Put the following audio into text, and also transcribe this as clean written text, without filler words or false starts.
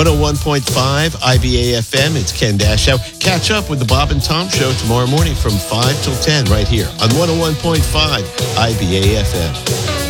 101.5 IBA FM. It's Ken Dashow. Catch up with the Bob and Tom Show tomorrow morning from 5 till 10 right here on 101.5 IBA FM.